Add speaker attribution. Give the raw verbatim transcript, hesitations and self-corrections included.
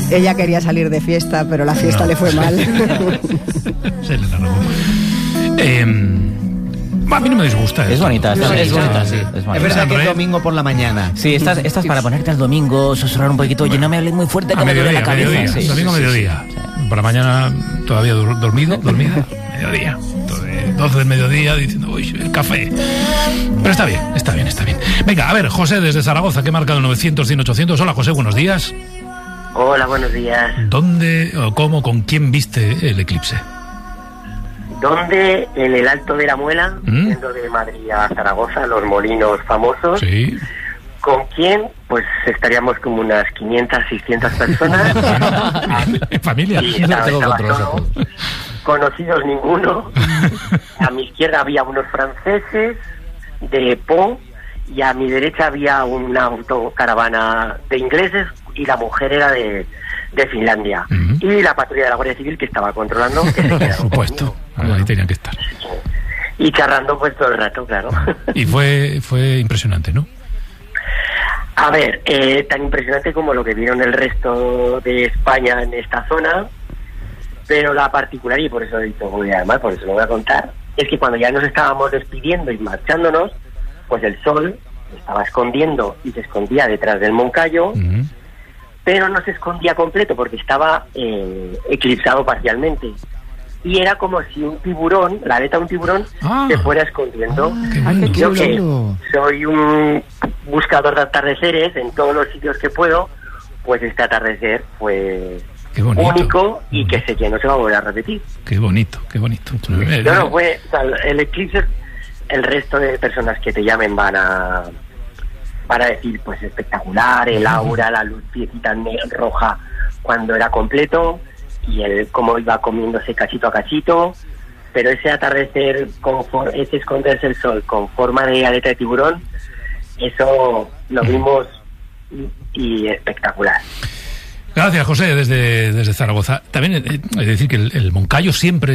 Speaker 1: Ella quería salir de fiesta, pero la fiesta
Speaker 2: no.
Speaker 1: le fue mal.
Speaker 2: Se le largó. Eh, a mí no me disgusta.
Speaker 3: Es
Speaker 2: esto.
Speaker 3: bonita, es,
Speaker 1: No,
Speaker 3: es
Speaker 1: no,
Speaker 3: bonita,
Speaker 1: no.
Speaker 3: sí. Es,
Speaker 4: Es
Speaker 3: bonita.
Speaker 4: verdad que
Speaker 2: Hombre.
Speaker 4: es domingo por la mañana.
Speaker 3: Sí, estas, estas para ponerte el domingo, susurrar un poquito. Oye, no me hables muy fuerte que
Speaker 2: A
Speaker 3: me duele
Speaker 2: mediodía,
Speaker 3: la cabeza.
Speaker 2: mediodía.
Speaker 3: Sí,
Speaker 2: Domingo
Speaker 3: sí, sí,
Speaker 2: mediodía.
Speaker 3: sí, sí.
Speaker 2: Por la mañana todavía dur- dormido, dormida. Mediodía. Entonces, doce del mediodía diciendo, uy, el café. Pero está bien, está bien, está bien. Venga, a ver, José desde Zaragoza, que marca el novecientos, cien, ochocientos. Hola, José, buenos días.
Speaker 5: Hola, buenos días.
Speaker 2: ¿Dónde o cómo, con quién viste el eclipse?
Speaker 5: ¿Dónde? En el Alto de la Muela,
Speaker 2: ¿Mm?
Speaker 5: yendo de Madrid a Zaragoza, los molinos famosos.
Speaker 2: Sí.
Speaker 5: ¿Con quién? Pues estaríamos como unas quinientas, seiscientas personas.
Speaker 2: En familia.
Speaker 5: Y estaba,
Speaker 3: tengo
Speaker 5: estaba
Speaker 3: control,
Speaker 5: solo, conocidos ninguno. A mi izquierda había unos franceses de Po y a mi derecha había una autocaravana de ingleses y la mujer era de, de Finlandia.
Speaker 2: Ujú.
Speaker 5: Y la patrulla de la Guardia Civil que estaba controlando. Que se
Speaker 2: Por
Speaker 5: quedaba
Speaker 2: supuesto.
Speaker 5: conmigo.
Speaker 2: Ahí tenían que estar.
Speaker 5: Y charlando pues todo el rato, claro.
Speaker 2: Y fue, fue impresionante, ¿no?
Speaker 5: A ver, eh, tan impresionante como lo que vieron el resto de España en esta zona, pero la particular, y por eso he dicho, voy a además, por eso lo voy a contar, es que cuando ya nos estábamos despidiendo y marchándonos, pues el sol estaba escondiendo y se escondía detrás del Moncayo,
Speaker 2: Ujú.
Speaker 5: pero no se escondía completo porque estaba eh, eclipsado parcialmente. Y era como si un tiburón, la aleta de un tiburón,
Speaker 2: Ah.
Speaker 5: se fuera escondiendo.
Speaker 2: Qué
Speaker 4: Ah,
Speaker 2: bueno.
Speaker 4: qué
Speaker 5: Yo que
Speaker 4: chulo.
Speaker 5: soy un buscador de atardeceres en todos los sitios que puedo, pues este atardecer fue
Speaker 2: Qué bonito.
Speaker 5: único y que sé que no se va a volver a repetir.
Speaker 2: Qué bonito, qué bonito. Eh,
Speaker 5: No, no, fue, o sea, el eclipse, el resto de personas que te llamen van a van a decir, pues espectacular, el aura, la luz piecita ne- roja cuando era completo y el cómo iba comiéndose cachito a cachito, pero ese atardecer, con for- ese esconderse el sol con forma de aleta de tiburón, eso lo vimos y, y espectacular.
Speaker 2: Gracias, José, desde, desde Zaragoza. También eh, es decir que el, el Moncayo siempre